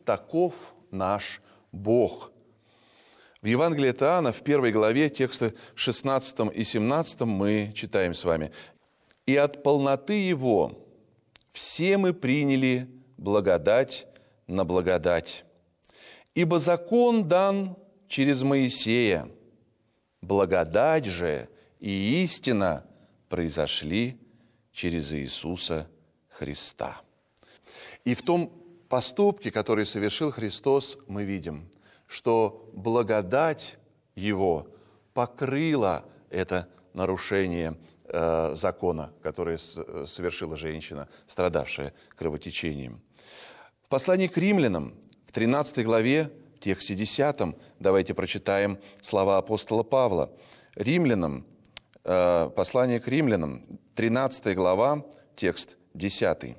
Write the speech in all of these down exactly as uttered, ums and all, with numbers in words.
таков наш Бог. В Евангелии от Иоанна, в первой главе, тексты шестнадцатом и семнадцатом мы читаем с вами. «И от полноты Его все мы приняли благодать на благодать. Ибо закон дан через Моисея, благодать же и истина произошли через Иисуса Христа». И в том поступке, который совершил Христос, мы видим, что благодать Его покрыла это нарушение э, закона, которое с, совершила женщина, страдавшая кровотечением. В послании к римлянам, в тринадцатой главе, в тексте десятом, давайте прочитаем слова апостола Павла. Римлянам, э, послание к римлянам, тринадцатая глава, текст десятый.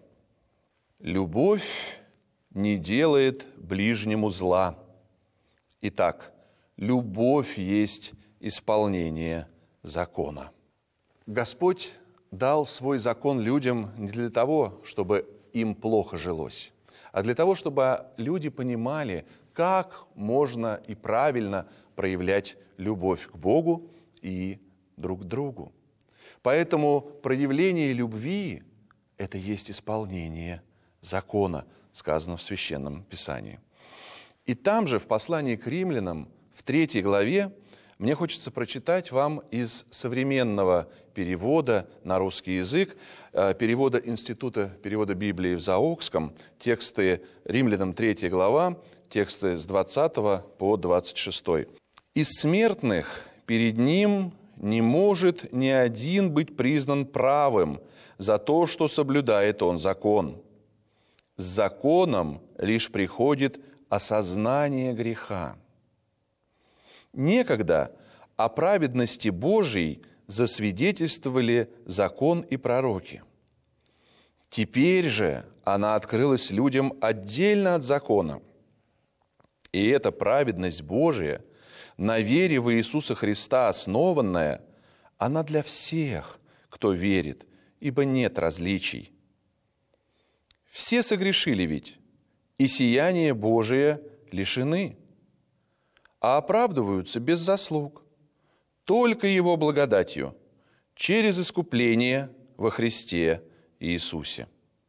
«Любовь не делает ближнему зла. Итак, любовь есть исполнение закона». Господь дал свой закон людям не для того, чтобы им плохо жилось, а для того, чтобы люди понимали, как можно и правильно проявлять любовь к Богу и друг к другу. Поэтому проявление любви – это есть исполнение закона, сказано в Священном Писании. И там же, в послании к римлянам, в третьей главе, мне хочется прочитать вам из современного перевода на русский язык, перевода Института перевода Библии в Заокском, тексты Римлянам третья глава, тексты с двадцатого по двадцать шестой. «Из смертных перед Ним не может ни один быть признан правым за то, что соблюдает он закон. С законом лишь приходит осознание греха. Некогда о праведности Божией засвидетельствовали закон и пророки. Теперь же она открылась людям отдельно от закона. И эта праведность Божия, на вере в Иисуса Христа основанная, она для всех, кто верит, ибо нет различий. Все согрешили ведь, и сияние Божие лишены, а оправдываются без заслуг, только Его благодатью, через искупление во Христе Иисусе.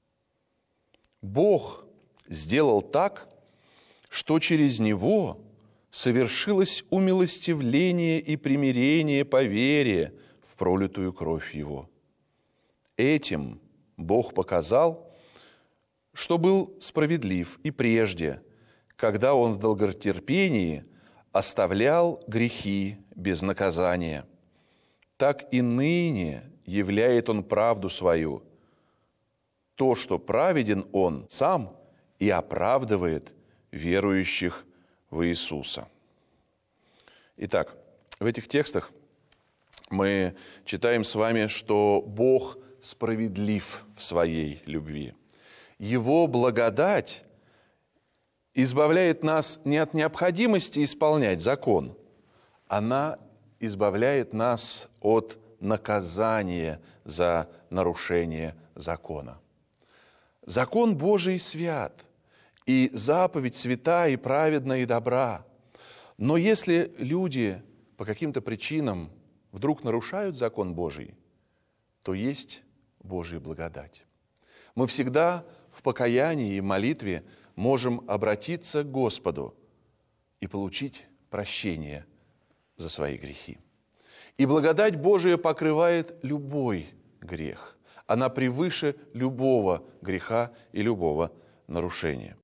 Бог сделал так, что через Него совершилось умилостивление и примирение по вере в пролитую кровь Его. Этим Бог показал, что был справедлив и прежде, когда Он в долготерпении оставлял грехи без наказания. Так и ныне являет Он правду свою, то, что праведен Он сам и оправдывает верующих в Иисуса. Итак, в этих текстах мы читаем с вами, что Бог справедлив в своей любви. Его благодать избавляет нас не от необходимости исполнять закон, она избавляет нас от наказания за нарушение закона. Закон Божий свят, и заповедь свята и праведна и добра. Но если люди по каким-то причинам вдруг нарушают закон Божий, то есть Божья благодать. Мы всегда в покаянии и молитве можем обратиться к Господу и получить прощение за свои грехи. И благодать Божия покрывает любой грех. Она превыше любого греха и любого нарушения.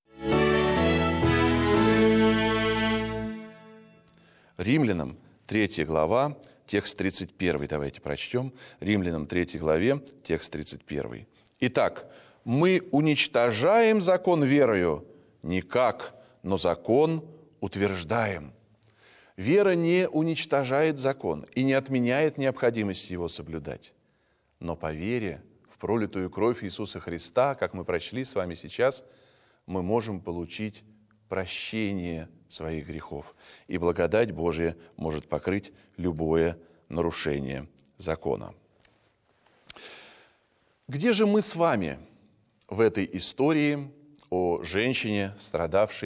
Римлянам третья глава, текст тридцать первый, давайте прочтем. Римлянам третьей главе, текст тридцать первый. «Итак, мы уничтожаем закон верою? Никак, но закон утверждаем». Вера не уничтожает закон и не отменяет необходимости его соблюдать. Но по вере в пролитую кровь Иисуса Христа, как мы прочли с вами сейчас, мы можем получить прощение своих грехов. И благодать Божия может покрыть любое нарушение закона. Где же мы с вами в этой истории о женщине, страдавшей